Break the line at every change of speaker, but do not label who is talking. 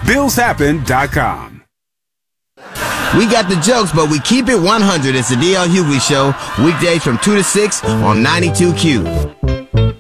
BillsHappen.com.
We got the jokes, but we keep it 100. It's the DL Hughley Show, weekdays from 2 to 6 on 92Q.